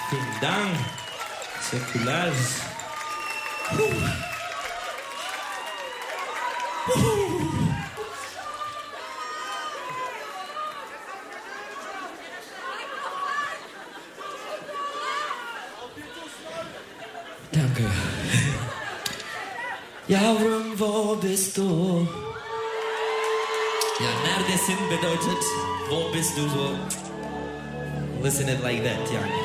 Vielen Dank. Säkulars. Danke. Ja, Ron, wo bist du? Ja, neredesin bedeutet, wo bist du so? Listen it like that, ja.